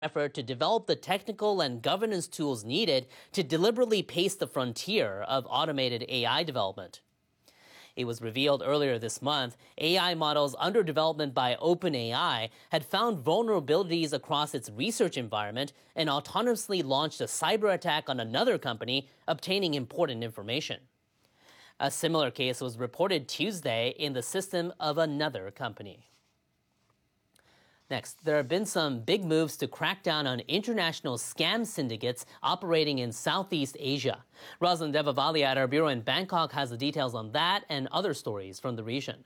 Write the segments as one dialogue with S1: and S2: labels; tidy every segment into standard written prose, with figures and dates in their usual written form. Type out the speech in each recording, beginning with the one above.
S1: effort to develop the technical and governance tools needed to deliberately pace the frontier of automated AI development. It was revealed earlier this month, AI models under development by OpenAI had found vulnerabilities across its research environment and autonomously launched a cyber attack on another company, obtaining important information. A similar case was reported Tuesday in the system of another company. Next, there have been some big moves to crack down on international scam syndicates operating in Southeast Asia. Rosalind Devavalia at our bureau in Bangkok has the details on that and other stories from the region.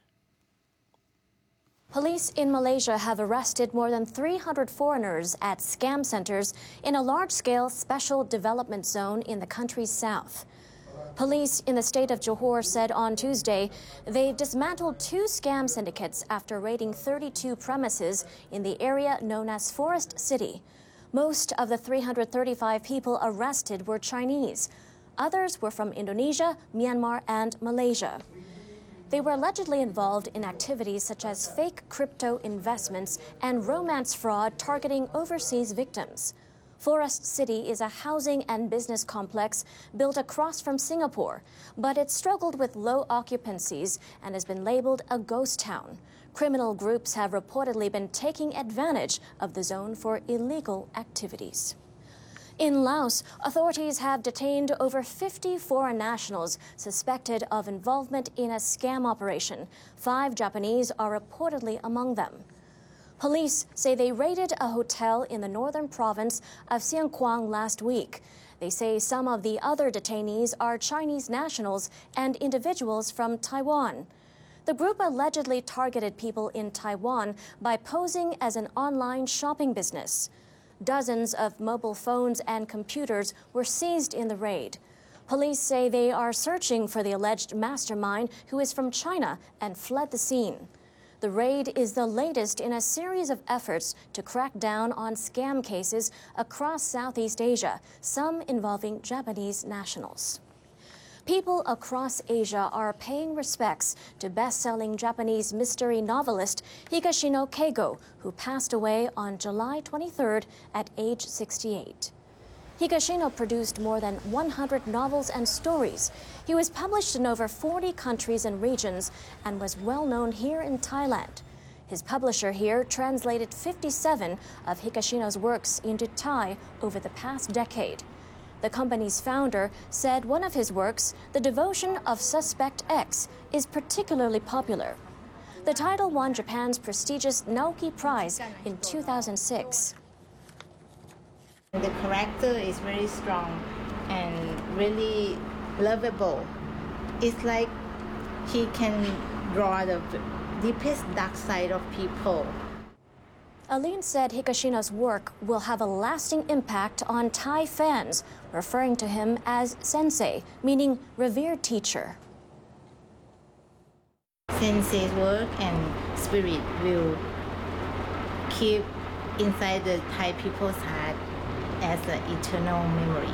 S2: Police in Malaysia have arrested more than 300 foreigners at scam centers in a large-scale special development zone in the country's south. Police in the state of Johor said on Tuesday they've dismantled 2 scam syndicates after raiding 32 premises in the area known as Forest City. Most of the 335 people arrested were Chinese. Others were from Indonesia, Myanmar, and Malaysia. They were allegedly involved in activities such as fake crypto investments and romance fraud targeting overseas victims. Forest City is a housing and business complex built across from Singapore, but it struggled with low occupancies and has been labeled a ghost town. Criminal groups have reportedly been taking advantage of the zone for illegal activities. In Laos, authorities have detained over 50 foreign nationals suspected of involvement in a scam operation. 5 Japanese are reportedly among them. Police say they raided a hotel in the northern province of Xiangkhouang last week. They say some of the other detainees are Chinese nationals and individuals from Taiwan. The group allegedly targeted people in Taiwan by posing as an online shopping business. Dozens of mobile phones and computers were seized in the raid. Police say they are searching for the alleged mastermind who is from China and fled the scene. The raid is the latest in a series of efforts to crack down on scam cases across Southeast Asia, some involving Japanese nationals. People across Asia are paying respects to best-selling Japanese mystery novelist Higashino Keigo, who passed away on July 23rd at age 68. Higashino produced more than 100 novels and stories. He was published in over 40 countries and regions and was well known here in Thailand. His publisher here translated 57 of Higashino's works into Thai over the past decade. The company's founder said one of his works, The Devotion of Suspect X, is particularly popular. The title won Japan's prestigious Naoki Prize in 2006.
S3: The character is very strong and really lovable. It's like he can draw the deepest dark side of people.
S2: Aline said Higashino's work will have a lasting impact on Thai fans, referring to him as sensei, meaning revered teacher.
S3: Sensei's work and spirit will keep inside the Thai people's heart as an eternal memory.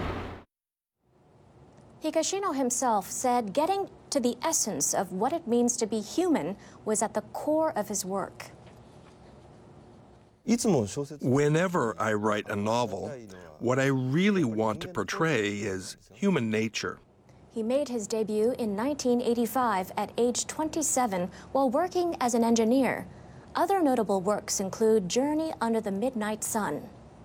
S2: Higashino himself said getting to the essence of what it means to be human was at the core of his work.
S4: Whenever I write a novel, what I really want to portray is human nature.
S2: He made his debut in 1985 at age 27 while working as an engineer. Other notable works include Journey Under the Midnight Sun.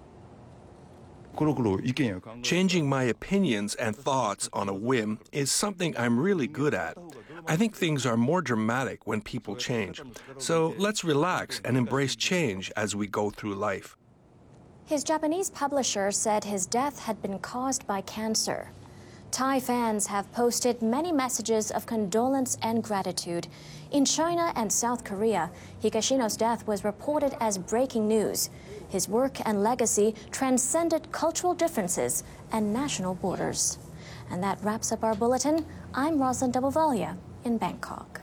S4: Changing my opinions and thoughts on a whim is something I'm really good at. I think things are more dramatic when people change. So let's relax and embrace change as we go through life.
S2: His Japanese publisher said his death had been caused by cancer. Thai fans have posted many messages of condolence and gratitude. In China and South Korea, Higashino's death was reported as breaking news. His work and legacy transcended cultural differences and national borders. And that wraps up our bulletin. I'm Rosalind Devavalia in Bangkok.